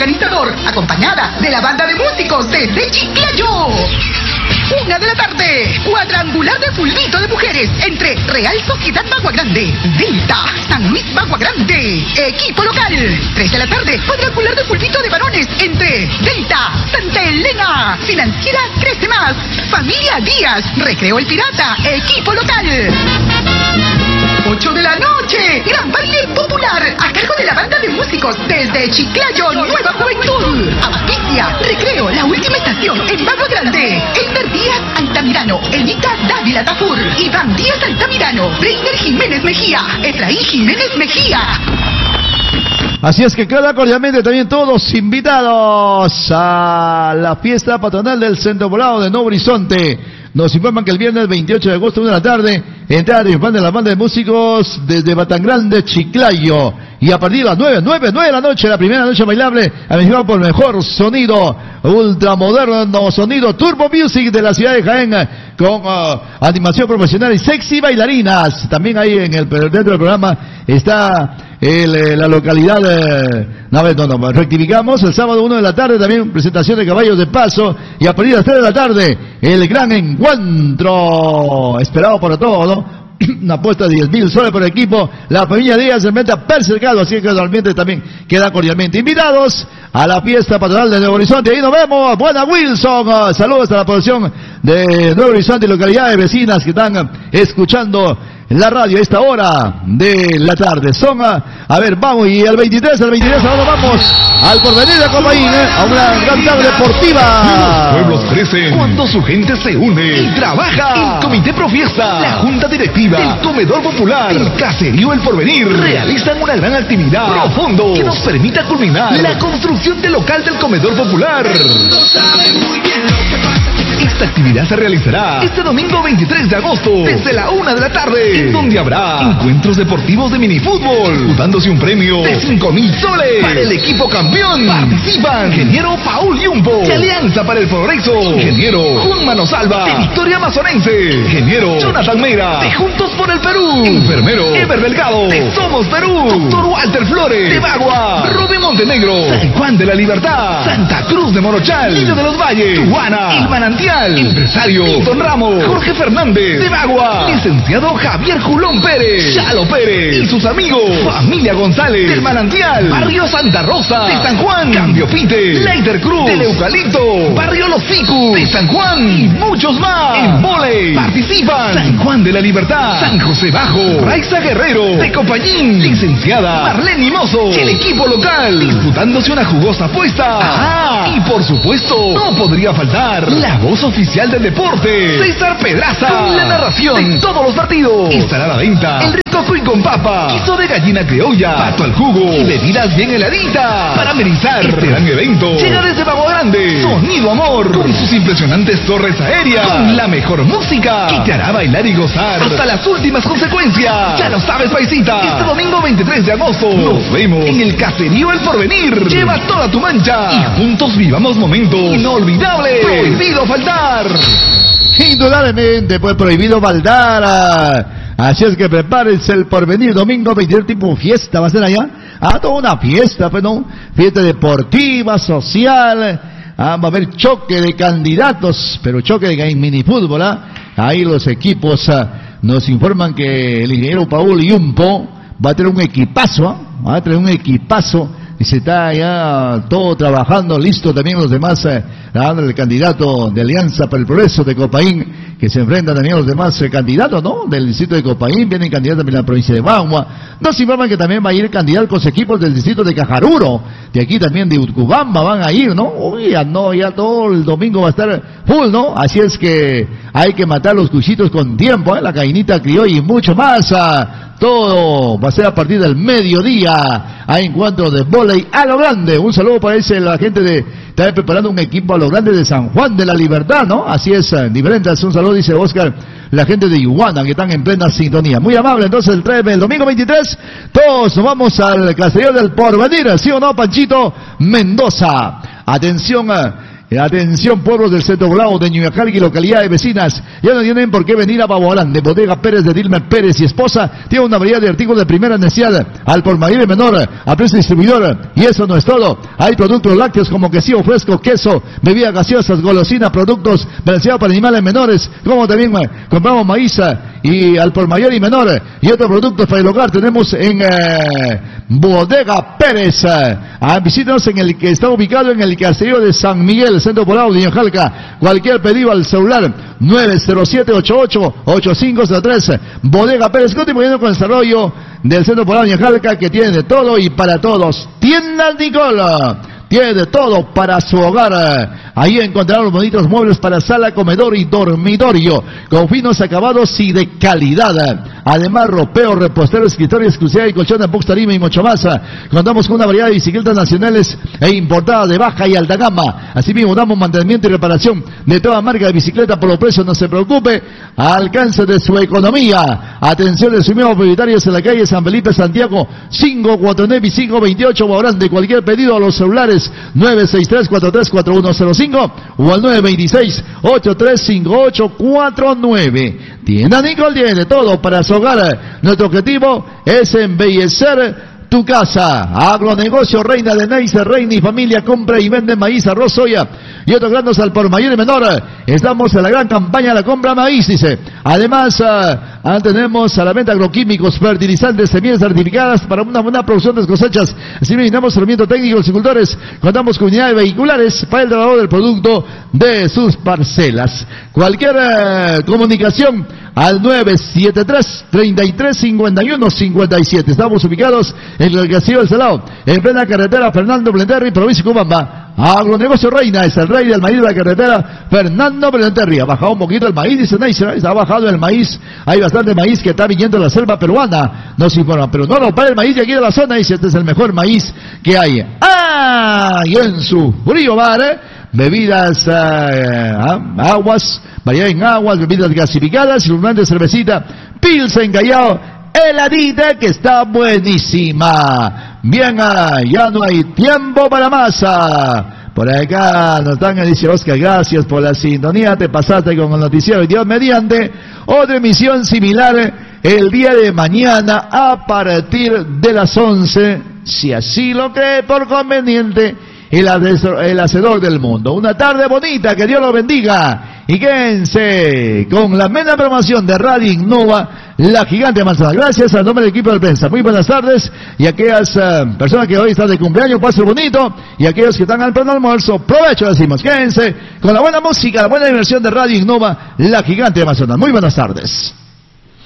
organizador, acompañada de la banda de músicos desde Chiclayo. 1 de la tarde, cuadrangular de fulbito de mujeres entre Real Sociedad Bagua Grande, Delta, San Luis Bagua Grande, equipo local. 3 de la tarde, cuadrangular de fulbito de varones entre Delta, Santa Elena, Financiera Crece Más, Familia Díaz, Recreo El Pirata, equipo local. 8 de la noche, gran baile popular a cargo de la banda de músicos desde Chiclayo, Nueva Juventud. Abasticia, Recreo, La Última Estación en Bagua Grande. Elmer Díaz Altamirano, Elita Dávila Tafur, Iván Díaz Altamirano, Breiner Jiménez Mejía, Efraín Jiménez Mejía. Así es que queda cordialmente también todos invitados a la fiesta patronal del Centro Poblado de Nuevo Horizonte. Nos informan que el viernes 28 de agosto, 1 de la tarde, entrada triunfante de la banda de músicos desde Batangrande, Chiclayo. Y a partir de las 9 de la noche, la primera noche bailable, administrado por el mejor sonido ultramoderno, sonido Turbo Music de la ciudad de Jaén, con animación profesional y sexy bailarinas. También ahí dentro del programa está la localidad rectificamos, el sábado 1 de la tarde también presentación de caballos de paso, y a partir de las 3 de la tarde el gran encuentro esperado por todos, ¿no? Una apuesta de 10.000 soles por el equipo. La familia Díaz se mete a Percercado, así que realmente también quedan cordialmente invitados a la fiesta patronal de Nuevo Horizonte. Ahí nos vemos. Buena Wilson. Saludos a la población de Nuevo Horizonte y localidades vecinas que están escuchando la radio a esta hora de la tarde. Son, vamos, y el 23 ahora vamos al Porvenir de Copaín, a una gran tarde deportiva. Los pueblos crecen cuando su gente se une y trabaja. El Comité Profiesta, la Junta Directiva, el Comedor Popular, el Caserío El Porvenir realizan una gran actividad profundo que nos permita culminar la construcción del local del Comedor Popular. Esta actividad se realizará este domingo 23 de agosto desde la 1 de la tarde, en donde habrá encuentros deportivos de minifútbol, dándose un premio de 5.000 soles para el equipo campeón. Participan Ingeniero Paul Yumpo de Alianza para el Progreso, Ingeniero Juan Manosalva de Victoria Amazonense, Ingeniero Jonathan Mera de Juntos por el Perú, Enfermero Ever Delgado de Somos Perú, Doctor Walter Flores de Bagua, Rubén Montenegro, San Juan de la Libertad, Santa Cruz de Morochal, Niño de los Valles, Tuana, El Manantial, empresario Milton Ramos, Jorge Fernández de Bagua, licenciado Javier Julón Pérez, Chalo Pérez y sus amigos, familia González del Manantial, barrio Santa Rosa de San Juan, Cambio Fite, Leiter Cruz del Eucalipto, barrio Los Ficus de San Juan y muchos más. En volei participan San Juan de la Libertad, San José Bajo, Raiza Guerrero de Copayín, licenciada Marlene Mozo, el equipo local disputándose una jugosa apuesta. Y por supuesto no podría faltar la voz oficial del deporte, César Pedraza, con la narración de todos los partidos. Estará a la venta el rico cuy con papa, queso de gallina criolla, pato al jugo y bebidas bien heladitas. Para amenizar este gran evento, llega desde Bagua Grande Sonido Amor, con sus impresionantes torres aéreas, con la mejor música que te hará bailar y gozar hasta las últimas consecuencias. Ya lo sabes, paisita, este domingo 23 de agosto nos vemos en el Caserío El Porvenir. Lleva toda tu mancha y juntos vivamos momentos inolvidables. Prohibido faltar. Indudablemente, pues prohibido faltar. Así es que prepárense el Porvenir, domingo 23, tipo fiesta, va a ser allá. Toda una fiesta, pues no, fiesta deportiva, social. Va a haber choque de candidatos, pero choque de minifútbol. Ahí los equipos nos informan que el ingeniero Paul Yumpo va a tener un equipazo, y se está ya todo trabajando, listo también los demás, el candidato de Alianza para el Progreso de Copaín, que se enfrenta también a los demás candidatos, ¿no? Del distrito de Copaín, vienen candidatos también de la provincia de Bagua. Nos informan que también va a ir candidato con los equipos del distrito de Cajaruro, de aquí también de Utcubamba van a ir, ¿no? Ya todo el domingo va a estar full, ¿no? Así es que hay que matar los cuchitos con tiempo, la cainita criolla y mucho más. Todo va a ser a partir del mediodía. Hay encuentro de vóley a lo grande. Un saludo para la gente de está preparando un equipo a lo grande de San Juan de la Libertad, ¿no? Así es, diferentes. Un saludo, dice Oscar, la gente de Iguana que están en plena sintonía. Muy amable, entonces el domingo 23, todos nos vamos al Caserío del Porvenir, ¿sí o no, Panchito Mendoza? Atención, Atención, pueblos del Centro Poblado de Ñuñacalqui y localidades vecinas. Ya no tienen por qué venir a Baboalán. De Bodega Pérez de Dilmer Pérez y esposa. Tiene una variedad de artículos de primera necesidad. Al por mayor y menor. A precio distribuidor. Y eso no es todo. Hay productos lácteos como quesillo fresco, queso, bebidas gaseosas, golosinas, productos balanceados para animales menores. Como también compramos maíz y al por mayor y menor. Y otros productos para el hogar tenemos en Bodega Pérez. Visítanos en el que está ubicado en el caserío de San Miguel, Centro Poblado de Ñuñacalca. Cualquier pedido al celular 907-88-8503. Bodega Pérez, continuando con el desarrollo del Centro Poblado de Ñuñacalca, que tiene de todo y para todos. Tienda Nicola. Tiene de todo para su hogar. Ahí encontrarán los bonitos muebles para sala, comedor y dormitorio, con finos acabados y de calidad. Además, ropeo, repostero, escritorio exclusivo y colchón de box, tarima y mucho más. Contamos con una variedad de bicicletas nacionales e importadas de baja y alta gama. Asimismo, damos mantenimiento y reparación de toda marca de bicicleta por los precios, no se preocupe, al alcance de su economía. Atención de sus mismos propietarios en la calle San Felipe, Santiago, 549 y 528, o habrán de cualquier pedido a los celulares 963-434105 o al 926-835849. Tienda Nicole tiene todo para su hogar. Nuestro objetivo es embellecer tu casa. Agronegocio Reina de Neisser, Reina y familia compra y vende maíz, arroz, soya y otros granos al por mayor y menor. Estamos en la gran campaña de la compra maíz, dice. Además, tenemos a la venta agroquímicos, fertilizantes, semillas certificadas para una buena producción de cosechas. Así brindamos servicio técnico a los agricultores. Contamos con unidades vehiculares para el traslado del producto de sus parcelas. Cualquier comunicación al 973-3351-57. Estamos ubicados en el Castillo del Salado, en plena carretera Fernando Blenterri, provincia de Cubamba. Agronegocio Reina es el rey del maíz de la carretera Fernando Blenterri. Ha bajado un poquito el maíz, dice Neisser. Ha bajado el maíz. Hay bastante maíz que está viniendo de la selva peruana. Nos informan, pero no para el maíz de aquí de la zona. Dice, este es el mejor maíz que hay. Y en su frío bar, bebidas, aguas, variedad en aguas, bebidas gasificadas y un de cervecita, Pilsen Callao, heladita que está buenísima. Bien, ya no hay tiempo para más. Por acá nos están diciendo, Oscar, gracias por la sintonía, te pasaste con el noticiero y Dios mediante, otra emisión similar el día de mañana a partir de las 11, si así lo cree por conveniente el hacedor del mundo. Una tarde bonita, que Dios lo bendiga y quédense con la mena programación de Radio Innova, la gigante manzana. Gracias al nombre del equipo de prensa. Muy buenas tardes, y aquellas personas que hoy están de cumpleaños, pasen bonito, y aquellos que están al pleno almuerzo, provecho decimos. Quédense con la buena música, la buena diversión de Radio Innova, la gigante Amazonas. Muy buenas tardes.